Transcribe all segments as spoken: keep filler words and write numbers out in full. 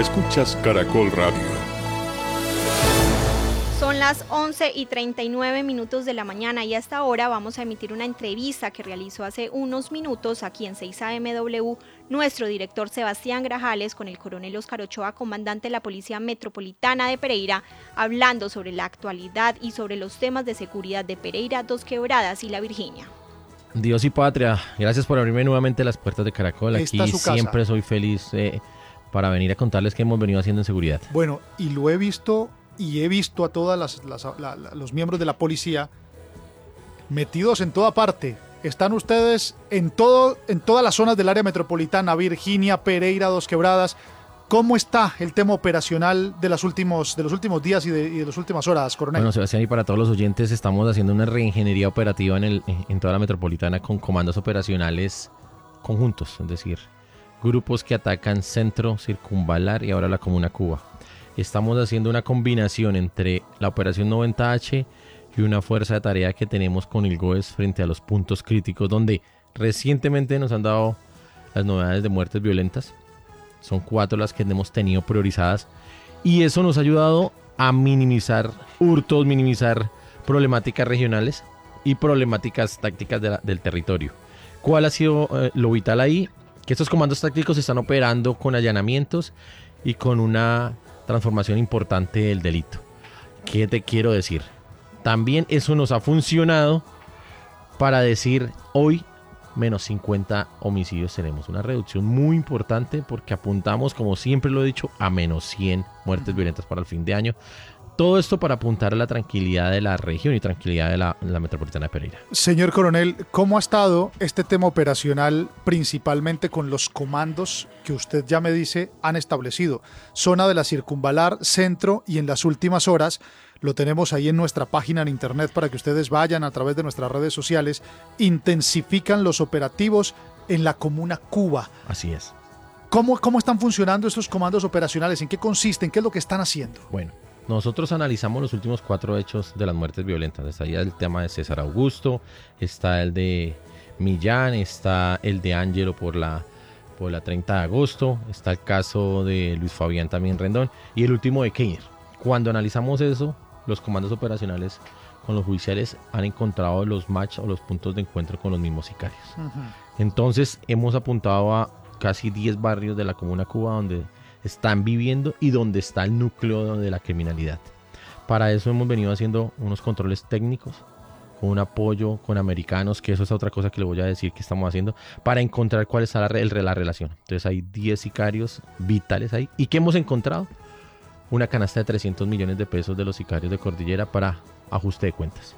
Escuchas Caracol Radio. Son las once y treinta y nueve minutos de la mañana y a esta hora vamos a emitir una entrevista que realizó hace unos minutos aquí en seis A M W nuestro director Sebastián Grajales con el coronel Óscar Ochoa, comandante de la Policía Metropolitana de Pereira, hablando sobre la actualidad y sobre los temas de seguridad de Pereira, Dos Quebradas y La Virginia. Dios y patria, gracias por abrirme nuevamente las puertas de Caracol. Aquí siempre soy feliz eh, para venir a contarles qué hemos venido haciendo en seguridad. Bueno, y lo he visto y he visto a todos las, las, la, la, los miembros de la policía metidos en toda parte. Están ustedes en, todo, en todas las zonas del área metropolitana, Virginia, Pereira, Dos Quebradas. ¿Cómo está el tema operacional de, las últimos, de los últimos días y de, y de las últimas horas, coronel? Bueno, Sebastián, y para todos los oyentes, estamos haciendo una reingeniería operativa en, el, en toda la metropolitana con comandos operacionales conjuntos, es decir, grupos que atacan Centro, Circunvalar y ahora la Comuna Cuba. Estamos haciendo una combinación entre la Operación noventa H y una fuerza de tarea que tenemos con el GOES frente a los puntos críticos, donde recientemente nos han dado las novedades de muertes violentas. Son cuatro las que hemos tenido priorizadas y eso nos ha ayudado a minimizar hurtos, minimizar problemáticas regionales y problemáticas tácticas de la, del territorio. ¿Cuál ha sido eh, lo vital ahí? Que estos comandos tácticos están operando con allanamientos y con una transformación importante del delito. ¿Qué te quiero decir? También eso nos ha funcionado para decir hoy menos cincuenta homicidios tenemos. Una reducción muy importante porque apuntamos, como siempre lo he dicho, a menos cien muertes violentas para el fin de año. Todo esto para apuntar a la tranquilidad de la región y tranquilidad de la, la metropolitana de Pereira. Señor coronel, ¿cómo ha estado este tema operacional principalmente con los comandos que usted ya me dice han establecido? Zona de la Circunvalar, Centro y en las últimas horas, lo tenemos ahí en nuestra página en internet para que ustedes vayan a través de nuestras redes sociales, intensifican los operativos en la Comuna Cuba. Así es. ¿Cómo, cómo están funcionando estos comandos operacionales? ¿En qué consisten? ¿Qué es lo que están haciendo? Bueno. Nosotros analizamos los últimos cuatro hechos de las muertes violentas. Está ahí el tema de César Augusto, está el de Millán, está el de Ángelo por la, por la treinta de agosto, está el caso de Luis Fabián también Rendón y el último de Keiner. Cuando analizamos eso, los comandos operacionales con los judiciales han encontrado los match o los puntos de encuentro con los mismos sicarios. Uh-huh. Entonces hemos apuntado a casi diez barrios de la Comuna Cuba donde están viviendo y donde está el núcleo de la criminalidad. Para eso hemos venido haciendo unos controles técnicos con un apoyo con americanos, que eso es otra cosa que le voy a decir que estamos haciendo, para encontrar cuál es la, la relación. Entonces hay diez sicarios vitales ahí. ¿Y qué hemos encontrado? Una canasta de trescientos millones de pesos de los sicarios de Cordillera para ajuste de cuentas.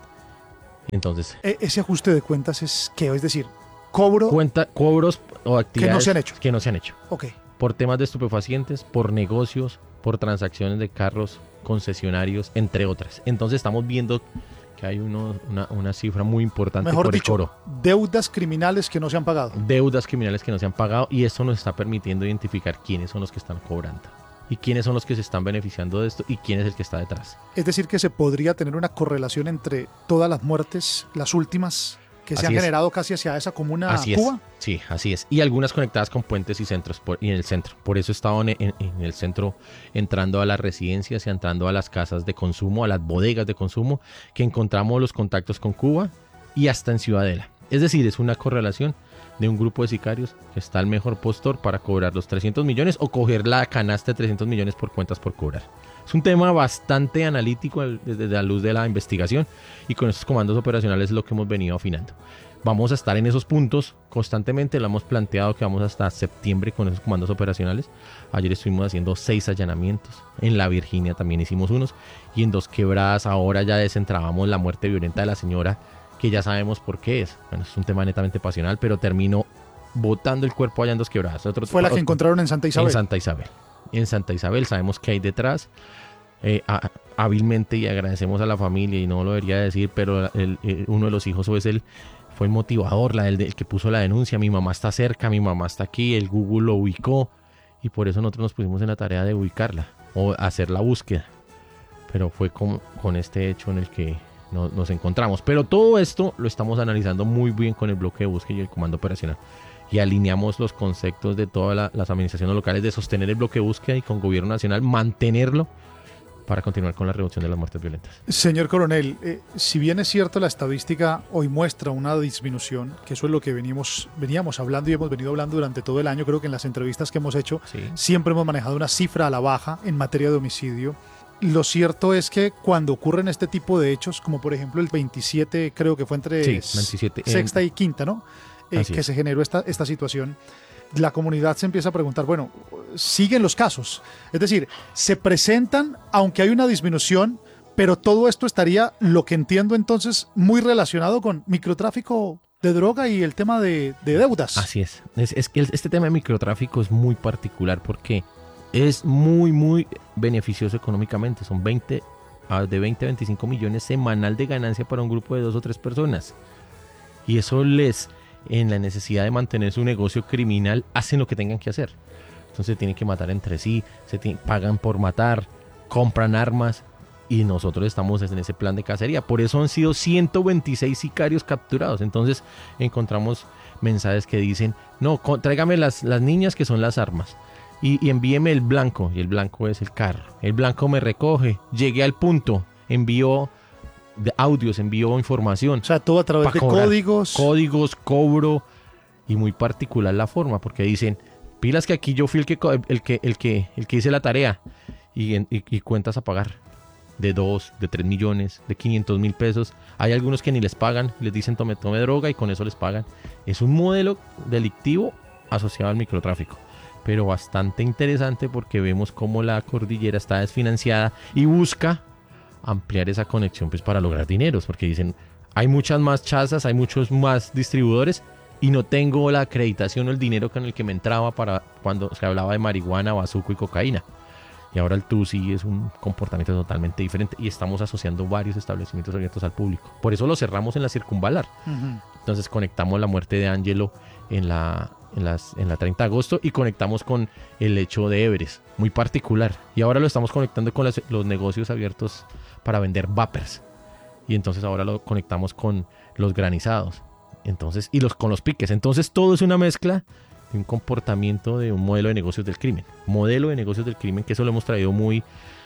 Entonces, e- ese ajuste de cuentas es ¿qué? Es decir, cobro... Cuenta, cobros o actividades que no se han hecho. Que no se han hecho. Ok. Por temas de estupefacientes, por negocios, por transacciones de carros concesionarios, entre otras. Entonces estamos viendo que hay uno, una, una cifra muy importante. Mejor por dicho, el coro. Deudas criminales que no se han pagado. Deudas criminales que no se han pagado y esto nos está permitiendo identificar quiénes son los que están cobrando y quiénes son los que se están beneficiando de esto y quién es el que está detrás. Es decir, que se podría tener una correlación entre todas las muertes, las últimas que se Así han es. generado casi hacia esa comuna así Cuba. Es. Sí, así es. Y algunas conectadas con puentes y centros por, y en el centro. Por eso estaban en, en, en el centro entrando a las residencias y entrando a las casas de consumo, a las bodegas de consumo, que encontramos los contactos con Cuba y hasta en Ciudadela. Es decir, es una correlación de un grupo de sicarios que está al mejor postor para cobrar los trescientos millones o coger la canasta de trescientos millones por cuentas por cobrar. Es un tema bastante analítico desde la luz de la investigación y con estos comandos operacionales es lo que hemos venido afinando. Vamos a estar en esos puntos constantemente, lo hemos planteado que vamos hasta septiembre con esos comandos operacionales. Ayer estuvimos haciendo seis allanamientos, en La Virginia también hicimos unos y en Dos Quebradas ahora ya desentrabamos la muerte violenta de la señora que ya sabemos por qué es. Bueno, es un tema netamente pasional, pero terminó botando el cuerpo allá en Dos Quebradas. Otro, Fue la otro, que encontraron en Santa Isabel. En Santa Isabel. En Santa Isabel sabemos qué hay detrás. Eh, a, hábilmente y agradecemos a la familia y no lo debería decir, pero el, el, uno de los hijos pues él, fue el motivador, la, el, el que puso la denuncia. Mi mamá está cerca, mi mamá está aquí, el Google lo ubicó y por eso nosotros nos pusimos en la tarea de ubicarla o hacer la búsqueda. Pero fue con, con este hecho en el que no, nos encontramos. Pero todo esto lo estamos analizando muy bien con el bloque de búsqueda y el comando operacional. y alineamos los conceptos de todas la, las administraciones locales de sostener el bloque de búsqueda y con gobierno nacional mantenerlo para continuar con la reducción de las muertes violentas. Señor coronel, eh, si bien es cierto la estadística hoy muestra una disminución, que eso es lo que venimos, veníamos hablando y hemos venido hablando durante todo el año, creo que en las entrevistas que hemos hecho Sí. siempre hemos manejado una cifra a la baja en materia de homicidio. Lo cierto es que cuando ocurren este tipo de hechos, como por ejemplo el veintisiete, creo que fue entre Sí, veintisiete, sexta en- y quinta, ¿no? Eh, Así que es. se generó esta, esta situación, la comunidad se empieza a preguntar, bueno, siguen los casos. Es decir, se presentan, aunque hay una disminución, pero todo esto estaría, lo que entiendo entonces, muy relacionado con microtráfico de droga y el tema de, de deudas. Así es. es. Es que el- este tema de microtráfico es muy particular porque es muy, muy beneficioso económicamente. Son veinte, ah, de veinte a veinticinco millones semanal de ganancia para un grupo de dos o tres personas. Y eso les, en la necesidad de mantener su negocio criminal, hacen lo que tengan que hacer. Entonces tienen que matar entre sí, se tienen- pagan por matar, compran armas y nosotros estamos en ese plan de cacería. Por eso han sido ciento veintiséis sicarios capturados. Entonces encontramos mensajes que dicen, no, co- tráigame las, las niñas que son las armas y, y envíeme el blanco, y el blanco es el carro. El blanco me recoge, llegué al punto, envío de audios, envío información. O sea, todo a través Pa' de cobrar. códigos. Códigos, cobro y muy particular la forma porque dicen, pilas que aquí yo fui el que, co- el que, el que, el que hice la tarea y, en- y, y cuentas a pagar de dos, de tres millones, de quinientos mil pesos. Hay algunos que ni les pagan, les dicen tome, tome droga y con eso les pagan. Es un modelo delictivo asociado al microtráfico, pero bastante interesante porque vemos cómo la cordillera está desfinanciada y busca ampliar esa conexión pues para lograr dineros, porque dicen, hay muchas más chazas, hay muchos más distribuidores y no tengo la acreditación o el dinero con el que me entraba para cuando se hablaba de marihuana, bazuco y cocaína. Y ahora el TUSI es un comportamiento totalmente diferente y estamos asociando varios establecimientos abiertos al público. Por eso lo cerramos en la circunvalar. Ujú. Entonces conectamos la muerte de Ángelo en la, en, las, en la treinta de agosto y conectamos con el hecho de Everest, muy particular. Y ahora lo estamos conectando con las- los negocios abiertos para vender vapers. Y entonces ahora lo conectamos con los granizados. Entonces, y los con los piques. Entonces todo es una mezcla de un comportamiento de un modelo de negocios del crimen. Modelo de negocios del crimen, que eso lo hemos traído muy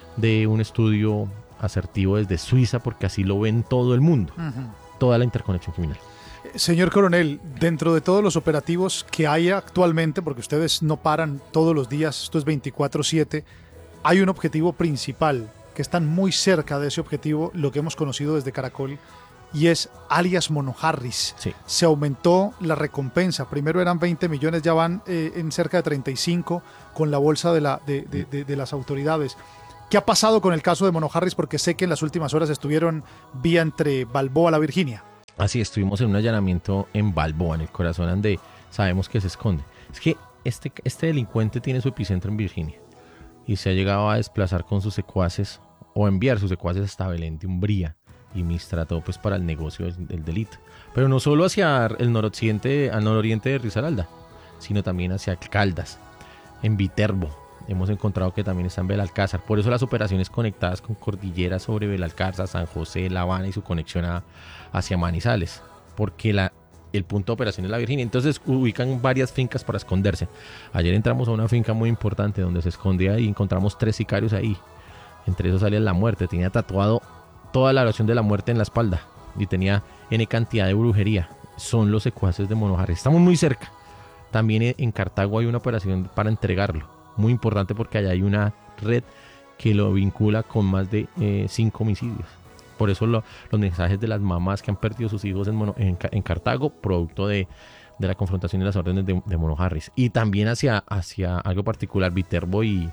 de un estudio asertivo desde Suiza, porque así lo ven todo el mundo. Ujú. Toda la interconexión criminal. Señor coronel, dentro de todos los operativos que hay actualmente, porque ustedes no paran todos los días, esto es veinticuatro siete, hay un objetivo principal, que están muy cerca de ese objetivo, lo que hemos conocido desde Caracol, y es alias Mono Harris. Sí. Se aumentó la recompensa, primero eran veinte millones, ya van eh, en cerca de treinta y cinco con la bolsa de, la, de, de, de, de las autoridades. ¿Qué ha pasado con el caso de Mono Harris? Porque sé que en las últimas horas estuvieron vía entre Balboa a la Virginia. Así estuvimos en un allanamiento en Balboa, en el corazón donde sabemos que se esconde. Es que este, este delincuente tiene su epicentro en Virginia y se ha llegado a desplazar con sus secuaces o enviar sus secuaces hasta Belén de Umbría y Mistrato pues para el negocio del, del delito. Pero no solo hacia el noroccidente, al nororiente de Risaralda, sino también hacia Caldas, en Viterbo. Hemos encontrado que también está en Belalcázar. Por eso las operaciones conectadas con cordillera sobre Belalcázar, San José, La Habana y su conexión a, hacia Manizales. Porque la, el punto de operación es la Virginia. Entonces ubican varias fincas para esconderse. Ayer entramos a una finca muy importante donde se escondía y encontramos tres sicarios ahí. Entre esos salía La Muerte. Tenía tatuado toda la oración de la muerte en la espalda. Y tenía N cantidad de brujería. Son los secuaces de Mono Harris. Estamos muy cerca. También en Cartago hay una operación para entregarlo. Muy importante porque allá hay una red que lo vincula con más de eh, cinco homicidios. Por eso lo, los mensajes de las mamás que han perdido sus hijos en, Mono, en, en Cartago, producto de, de la confrontación y las órdenes de, de Mono Harris. Y también hacia, hacia algo particular, Viterbo y,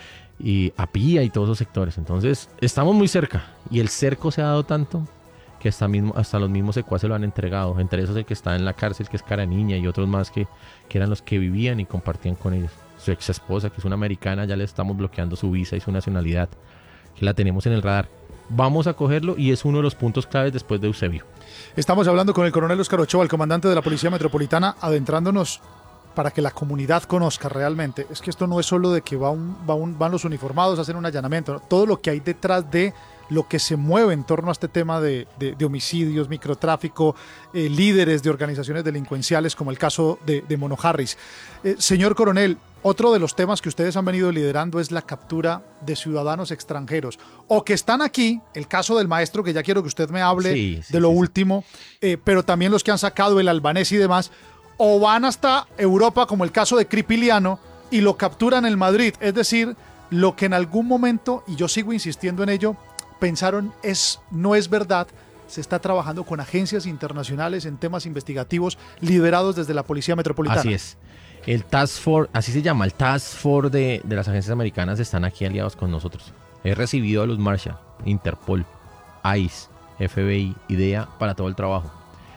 y Apía y todos esos sectores. Entonces, estamos muy cerca. Y el cerco se ha dado tanto que hasta, mismo, hasta los mismos secuaces lo han entregado. Entre esos el que está en la cárcel, que es Cara Niña, y otros más que, que eran los que vivían y compartían con ellos. Su ex esposa, que es una americana, ya le estamos bloqueando su visa y su nacionalidad, que la tenemos en el radar. Vamos a cogerlo y es uno de los puntos claves después de Eusebio. Estamos hablando con el coronel Óscar Ochoa, el comandante de la Policía Metropolitana, adentrándonos para que la comunidad conozca realmente. Es que esto no es solo de que va un, va un, van los uniformados a hacer un allanamiento, ¿no? Todo lo que hay detrás de lo que se mueve en torno a este tema de, de, de homicidios, microtráfico, eh, líderes de organizaciones delincuenciales como el caso de, de Mono Harris. Eh, señor coronel, otro de los temas que ustedes han venido liderando es la captura de ciudadanos extranjeros o que están aquí, el caso del maestro, que ya quiero que usted me hable sí, sí, de lo sí, último, eh, pero también los que han sacado el albanés y demás, o van hasta Europa como el caso de Cripiliano y lo capturan en Madrid, es decir, lo que en algún momento, y yo sigo insistiendo en ello, pensaron es, no es verdad. Se está trabajando con agencias internacionales en temas investigativos liderados desde la Policía Metropolitana. Así es. El Task Force, así se llama, el Task Force de, de las agencias americanas están aquí aliados con nosotros. He recibido a los Marshall, Interpol, I C E, F B I, IDEA para todo el trabajo.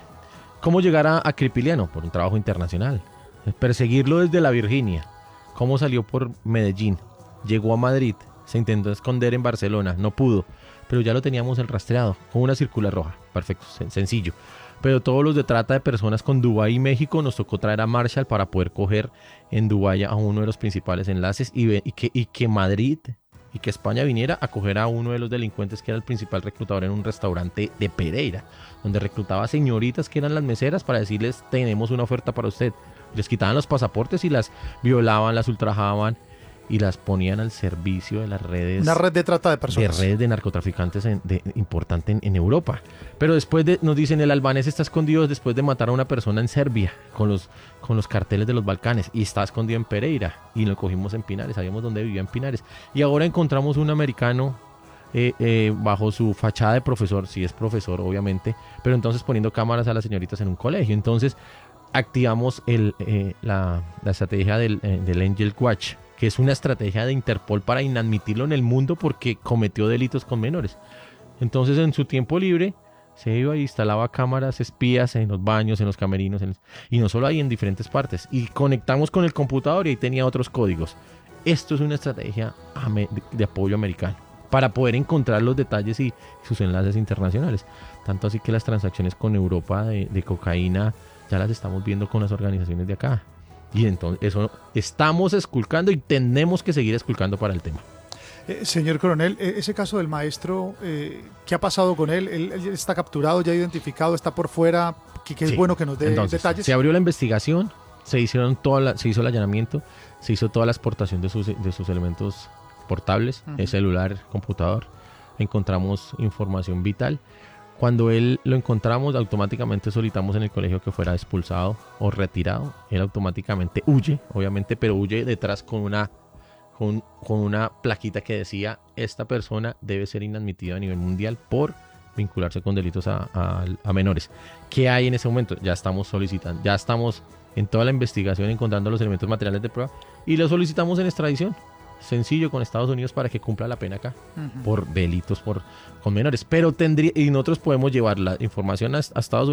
¿Cómo llegar a, a Cripiliano? Por un trabajo internacional. Perseguirlo desde la Virginia. ¿Cómo salió por Medellín? Llegó a Madrid, se intentó esconder en Barcelona, no pudo, pero ya lo teníamos el rastreado, con una circular roja. Perfecto, sen- sencillo. Pero todos los de trata de personas con Dubái y México nos tocó traer a Marshall para poder coger en Dubái a uno de los principales enlaces y, ve, y, que, y que Madrid y que España viniera a coger a uno de los delincuentes que era el principal reclutador en un restaurante de Pereira, donde reclutaba señoritas que eran las meseras para decirles tenemos una oferta para usted. Les quitaban los pasaportes y las violaban, las ultrajaban y las ponían al servicio de las redes. Una red de trata de personas. De redes de narcotraficantes en, de, importante en, en Europa. Pero después de, nos dicen, el albanés está escondido después de matar a una persona en Serbia con los, con los carteles de los Balcanes y está escondido en Pereira y lo cogimos en Pinares, sabíamos dónde vivía en Pinares. Y ahora encontramos un americano eh, eh, bajo su fachada de profesor, sí es profesor obviamente, pero entonces poniendo cámaras a las señoritas en un colegio. Entonces activamos el, eh, la, la estrategia del, eh, del Angel Watch, que es una estrategia de Interpol para inadmitirlo en el mundo porque cometió delitos con menores. Entonces en su tiempo libre se iba e instalaba cámaras espías en los baños, en los camerinos, en los... y no solo ahí, en diferentes partes. Y conectamos con el computador y ahí tenía otros códigos. Esto es una estrategia de apoyo americano para poder encontrar los detalles y sus enlaces internacionales. Tanto así que las transacciones con Europa de, de cocaína ya las estamos viendo con las organizaciones de acá. Y entonces eso estamos esculcando y tenemos que seguir esculcando para el tema. Eh, señor coronel, eh, ese caso del maestro, eh, ¿qué ha pasado con él? él? Él está capturado, ya identificado, está por fuera, que, que es sí. bueno que nos dé entonces, detalles. Se abrió la investigación, se hicieron toda la, se hizo el allanamiento, se hizo toda la exportación de sus, de sus elementos portables, uh-huh. el celular, computador, encontramos información vital. Cuando él lo encontramos, automáticamente solicitamos en el colegio que fuera expulsado o retirado. Él automáticamente huye, obviamente, pero huye detrás con una, con, con una plaquita que decía: esta persona debe ser inadmitida a nivel mundial por vincularse con delitos a, a, a menores. ¿Qué hay en ese momento? Ya estamos solicitando, ya estamos en toda la investigación encontrando los elementos materiales de prueba y lo solicitamos en extradición. Sencillo con Estados Unidos para que cumpla la pena acá uh-huh. por delitos por, con menores, pero tendría, y nosotros podemos llevar la información a, a Estados Unidos